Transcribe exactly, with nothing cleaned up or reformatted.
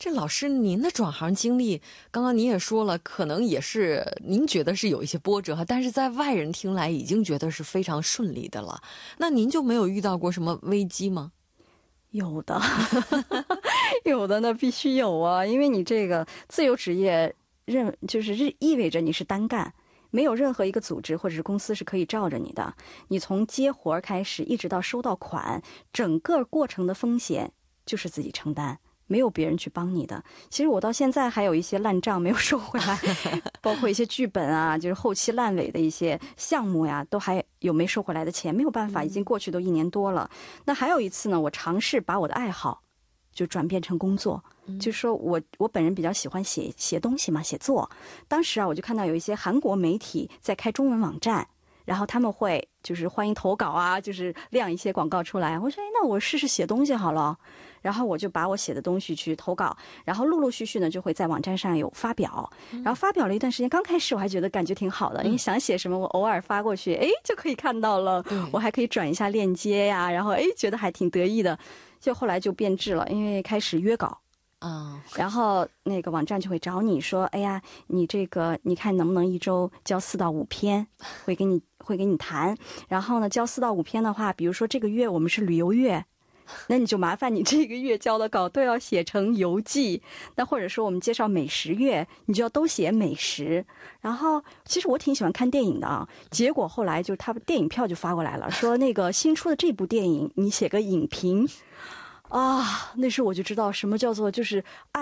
这老师您的转行经历刚刚您也说了，可能也是您觉得是有一些波折，但是在外人听来已经觉得是非常顺利的了。那您就没有遇到过什么危机吗？ 有的有的呢，必须有啊，因为你这个自由职业认就是意味着你是单干，没有任何一个组织或者是公司是可以罩着你的，你从接活开始一直到收到款，整个过程的风险就是自己承担，没有别人去帮你的。其实我到现在还有一些烂账没有收回来包括一些剧本啊，就是后期烂尾的一些项目呀，都还有没收回来的钱，没有办法，已经过去都一年多了。那还有一次呢，我尝试把我的爱好就转变成工作，就是说我我本人比较喜欢写写东西嘛，写作。当时啊，我就看到有一些韩国媒体在开中文网站，然后他们会就是欢迎投稿啊，就是亮一些广告出来。我说，哎，那我试试写东西好了。然后我就把我写的东西去投稿，然后陆陆续续呢就会在网站上有发表。然后发表了一段时间，刚开始我还觉得感觉挺好的，因为想写什么我偶尔发过去，哎，就可以看到了，我还可以转一下链接呀，然后哎觉得还挺得意的。就后来就变质了，因为开始约稿。啊、嗯，然后那个网站就会找你说，哎呀，你这个你看能不能一周交四到五篇，会给你会给你谈。然后呢，交四到五篇的话，比如说这个月我们是旅游月，那你就麻烦你这个月交的稿都要写成游记。那或者说我们介绍美食月，你就要都写美食。然后其实我挺喜欢看电影的啊，结果后来就他电影票就发过来了，说那个新出的这部电影你写个影评。啊，那时候我就知道什么叫做就是爱